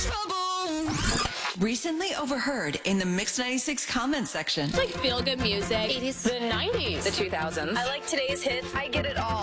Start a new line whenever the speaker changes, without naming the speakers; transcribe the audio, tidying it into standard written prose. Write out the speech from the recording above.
Recently overheard in the Mix 96 comment section.
Like feel-good music.
80s.
The 90s.
The 2000s.
I like today's hits. I get it all.